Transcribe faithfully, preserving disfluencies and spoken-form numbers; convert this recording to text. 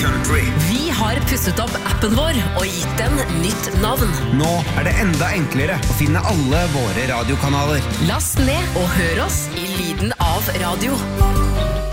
country. Vi har pusset opp appen vår og gitt den nytt navn. Nå er det enda enklere å finne alle våre radiokanaler. Last ned og hør oss i lyden av radio.